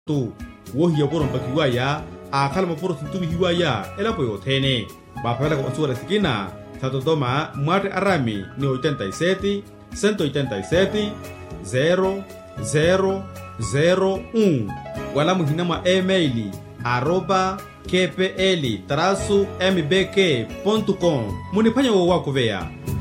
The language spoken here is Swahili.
tu wohiya boron bakiwaya akalma porotin tubi hiwaya elapo yothene bapela ko suara sikina tatotoma mwate arami ni 87 187 0001 wala muhina ma email @kpl-mbk.com munipanya wo wako vea